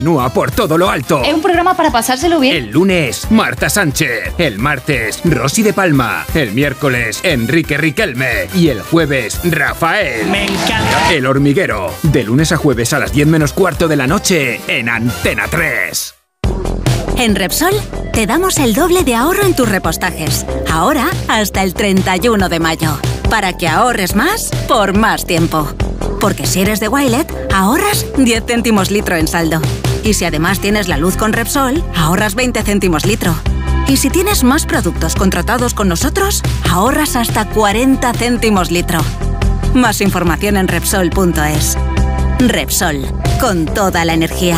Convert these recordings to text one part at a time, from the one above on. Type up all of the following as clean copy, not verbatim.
Nua por todo lo alto. Es un programa para pasárselo bien. El lunes, Marta Sánchez. El martes, Rosy de Palma. El miércoles, Enrique Riquelme. Y el jueves, Rafael. Me encanta. El Hormiguero. De lunes a jueves a las 10 menos cuarto de la noche en Antena 3. En Repsol te damos el doble de ahorro en tus repostajes. Ahora hasta el 31 de mayo. Para que ahorres más por más tiempo. Porque si eres de Wilet, ahorras 10 céntimos litro en saldo. Y si además tienes la luz con Repsol, ahorras 20 céntimos litro. Y si tienes más productos contratados con nosotros, ahorras hasta 40 céntimos litro. Más información en Repsol.es. Repsol, con toda la energía.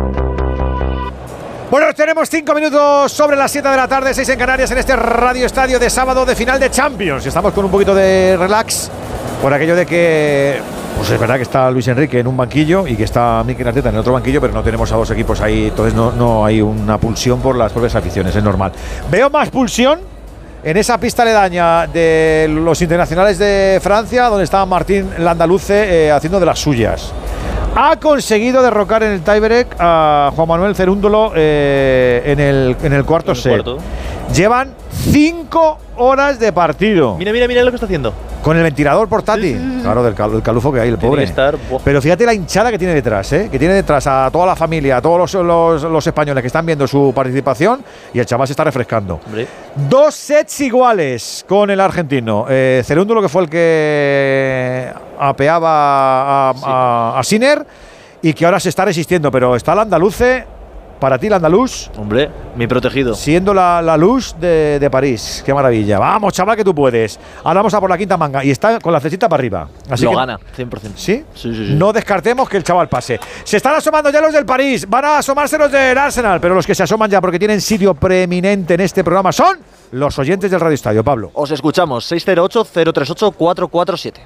Bueno, tenemos 5 minutos sobre las 7 de la tarde, 6 en Canarias, en este Radio Estadio de sábado de final de Champions. Estamos con un poquito de relax por aquello de que, pues es verdad que está Luis Enrique en un banquillo y que está Mikel Arteta en el otro banquillo, pero no tenemos a dos equipos ahí, entonces no hay una pulsión por las propias aficiones, es normal. Veo más pulsión en esa pista aledaña de los internacionales de Francia, donde estaba Martín Landaluce haciendo de las suyas. Ha conseguido derrocar en el tiebreak a Juan Manuel Cerúndolo en el cuarto set. Llevan 5 horas de partido. Mira lo que está haciendo. Con el ventilador portátil. Sí. Claro, del calufo que hay, el pobre. Pero fíjate la hinchada que tiene detrás, que tiene detrás a toda la familia, a todos los españoles que están viendo su participación, y el chaval se está refrescando. Hombre. 2 sets iguales con el argentino. Cerúndolo, que fue el que apeaba a Sinner, y que ahora se está resistiendo, pero está el andaluce. Para ti, el andaluz. Hombre, mi protegido. Siendo la luz de París. Qué maravilla. Vamos, chaval, que tú puedes. Ahora vamos a por la quinta manga. Y está con la cestita para arriba. Así lo que gana, 100%. ¿Sí? Sí. No descartemos que el chaval pase. Se están asomando ya los del París. Van a asomarse los del Arsenal. Pero los que se asoman ya porque tienen sitio preeminente en este programa son los oyentes del Radio Estadio. Pablo. Os escuchamos. 608-038-447.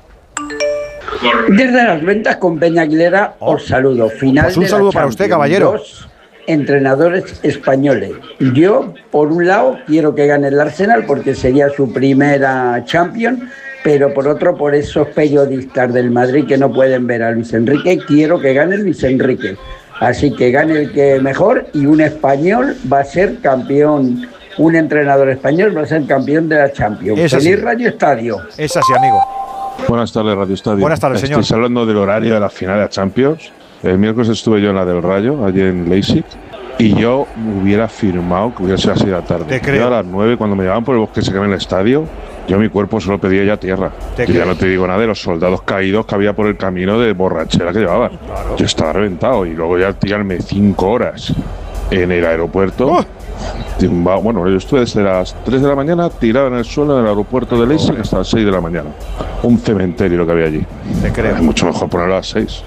Desde las ventas con Peña Aguilera os saludo. Final pues un de saludo la para usted, caballero. 2 entrenadores españoles. Yo, por un lado, quiero que gane el Arsenal porque sería su primera Champions, pero por otro, por esos periodistas del Madrid que no pueden ver a Luis Enrique, quiero que gane Luis Enrique. Así que gane el que mejor, y un español va a ser campeón, un entrenador español va a ser campeón de la Champions. Feliz Radio Estadio. Es así, amigo. Buenas tardes, Radio Estadio. Buenas tardes, señor. Estáis hablando del horario de la final de Champions. El miércoles estuve yo en la del Rayo, allí en Leipzig, y yo hubiera firmado que hubiera sido así de la tarde. Te creo. Yo a las 9, cuando me llevaban por el bosque se en el estadio, yo mi cuerpo solo pedía ya tierra. Y ya no te digo nada de los soldados caídos que había por el camino de borrachera que llevaban. Claro. Yo estaba reventado, y luego ya tirarme 5 horas en el aeropuerto. Bueno, yo estuve desde las 3 de la mañana tirado en el suelo en el aeropuerto de Leipzig hasta las 6 de la mañana. Un cementerio lo que había allí. Te creo. Es mucho mejor ponerlo a las 6.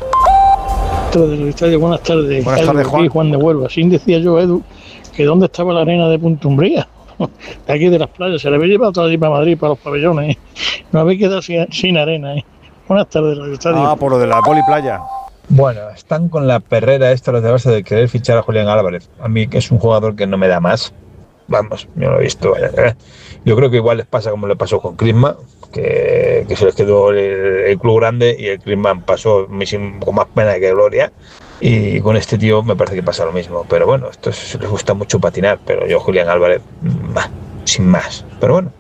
Buenas tardes. Buenas tardes, Juan. Juan de Huelva. Así decía yo, Edu, que dónde estaba la arena de Punta Umbría, de aquí de las playas. Se la había llevado toda allí para Madrid, para los pabellones. No había quedado sin arena. Buenas tardes, Radio Estadio. Por lo de la poliplaya. Bueno, están con la perrera esta los de Barça de querer fichar a Julián Álvarez. A mí, que es un jugador que no me da más. Vamos, yo lo he visto. Yo creo que igual les pasa como le pasó con Klinsmann, que se les quedó el club grande y el Klinsmann pasó con más pena que gloria. Y con este tío me parece que pasa lo mismo. Pero bueno, estos les gusta mucho patinar, pero yo, Julián Álvarez, sin más. Pero bueno,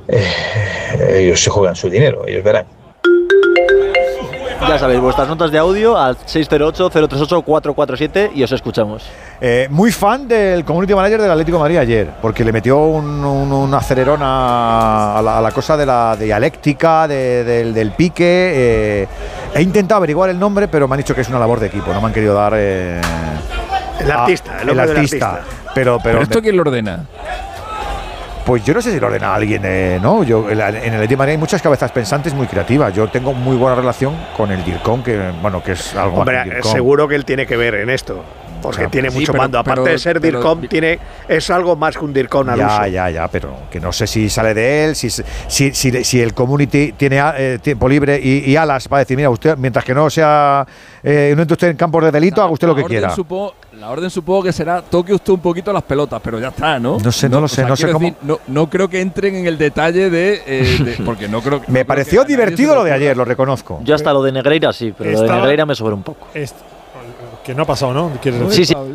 ellos se juegan su dinero, ellos verán. Ya sabéis, vuestras notas de audio al 608-038-447 y os escuchamos. Muy fan del community manager del Atlético de Madrid ayer, porque le metió un acelerón a la cosa de la dialéctica, del pique. He intentado averiguar el nombre, pero me han dicho que es una labor de equipo, no me han querido dar... el artista. Pero ¿esto quién lo ordena? Pues yo no sé si lo ordena alguien, ¿no? En el Atlético de Madrid hay muchas cabezas pensantes muy creativas. Yo tengo muy buena relación con el DIRCOM, que es algo más que el DIRCOM. Seguro que él tiene que ver en esto, porque tiene mucho mando. Aparte de ser DIRCOM, es algo más que un DIRCOM al uso. Ya, pero que no sé si sale de él, si el community tiene tiempo libre y alas para decir, mira, usted, mientras que no sea no entre usted en campos de delito, haga usted lo que quiera. La orden supongo que será toque usted un poquito las pelotas, pero ya está, ¿no? No sé cómo. No creo que entren en el detalle porque no creo que. Me pareció divertido lo de ayer, lo reconozco. Yo hasta lo de Negreira sí, pero lo de Negreira me sobra un poco. Que no ha pasado, ¿no? Sí, sí.